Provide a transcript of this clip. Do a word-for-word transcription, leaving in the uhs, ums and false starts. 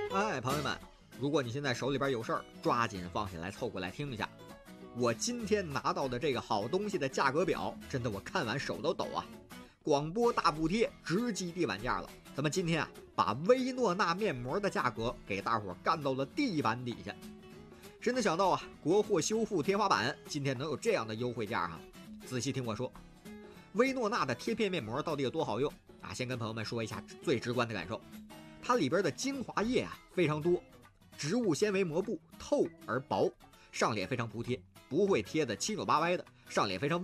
哎，朋友们，如果你现在手里边有事儿，抓紧放下来，凑过来听一下。我今天拿到的这个好东西的价格表，真的我看完手都抖啊！广播大补贴，直击地板价了。咱们今天啊，把薇诺娜面膜的价格给大伙干到了地板底下。谁能想到啊，国货修复天花板今天能有这样的优惠价啊？仔细听我说，薇诺娜的贴片面膜到底有多好用啊？先跟朋友们说一下最直观的感受，它里边的精华液啊非常多，植物纤维膜布透而薄，上脸非常服帖，不会贴的七扭八歪的，上脸非常